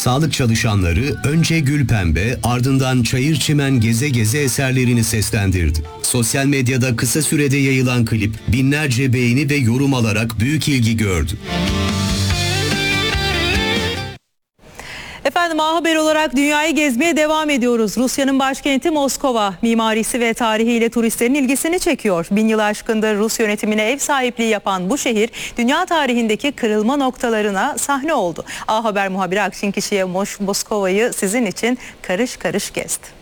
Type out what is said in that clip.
Sağlık çalışanları önce gül pembe, ardından çayır çimen geze geze eserlerini seslendirdi. Sosyal medyada kısa sürede yayılan klip binlerce beğeni ve yorum alarak büyük ilgi gördü. Efendim, A Haber olarak dünyayı gezmeye devam ediyoruz. Rusya'nın başkenti Moskova, mimarisi ve tarihiyle turistlerin ilgisini çekiyor. 1000 yıl aşkındır Rus yönetimine ev sahipliği yapan bu şehir, dünya tarihindeki kırılma noktalarına sahne oldu. A Haber muhabiri Akşin Kişi'ye Moskova'yı sizin için karış karış gezdi.